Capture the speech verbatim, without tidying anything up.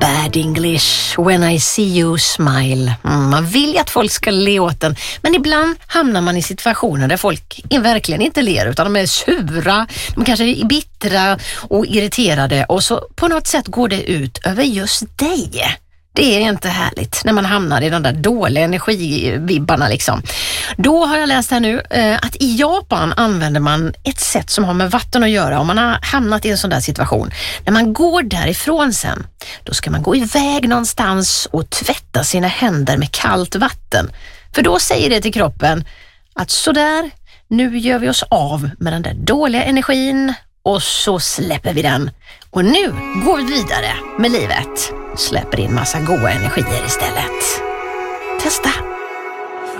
Bad English, when I see you smile. Mm, man vill ju att folk ska le åt den, men ibland hamnar man i situationer där folk verkligen inte ler, utan de är sura, de kanske är bittra och irriterade, och så på något sätt går det ut över just dig. Det är inte härligt när man hamnar i den där dåliga energivibbarna liksom. Då har jag läst här nu eh, att i Japan använder man ett sätt som har med vatten att göra. Om man har hamnat i en sån där situation, när man går därifrån sen, då ska man gå iväg någonstans och tvätta sina händer med kallt vatten. För då säger det till kroppen att sådär, nu gör vi oss av med den där dåliga energin och så släpper vi den. Och nu går vi vidare med livet. Släpper in massa goda energier istället. Testa!